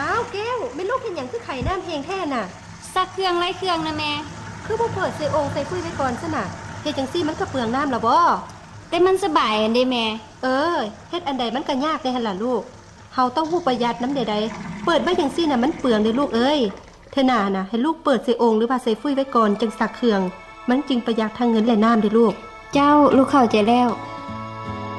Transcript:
อ้าวแก้วไม่ลูกเห็นอย่างคือไข่น้ำแห้งแท้น่ะซักเครื่องไล่เครื่องนะแม่คือบ่เปิดใส่องค์ใส่ฟุ้ยไว้ก่อนซะน่ะเฮ็ดจังซี่มันก็เปลืองน้ำล่ะบ่แต่มันสบายอันเด้แม่เฮ็ดอันใดมันก็ยากได้หั่นล่ะลูกเฮาต้องฮู้ประหยัดน้ำใดๆเปิดไว้จังซี่น่ะมันเปลืองเด้อลูกเอ้ยเธอหน้าน่ะให้ลูกเปิดใส่องค์หรือว่าใส่ฟุ้ยไว้ก่อนจังซักเครื่องมันจึงประหยัดทั้งเงินและน้ำเด้อลูกเจ้าลูกเข้าใจแล้ว